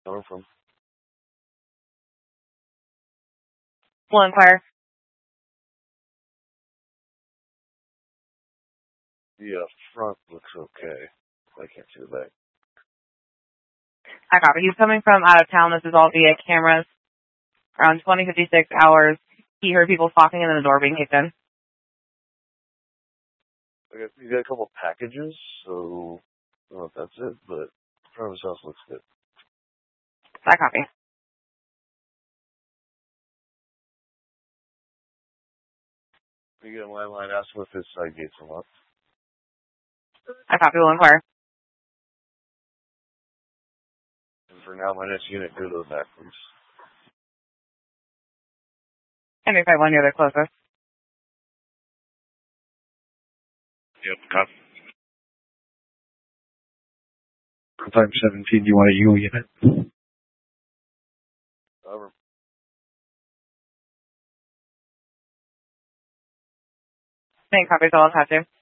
Coming from Will inquire. the front looks okay. I can't see the back. I copy. He's coming from out of town. This is all via cameras. Around 20:56 hours, he heard people talking and then the door being kicked in. You got a couple packages, so I don't know if that's it, but the front of his house looks good. I copy. You get a landline, ask him if his side gate's unlocked. I copy. Will inquire. And for now, my next unit, go to the back, please. Henry 51, you're the closest. Yep, copy. 517, you want a U unit? Over. Same copies, I'll attach you.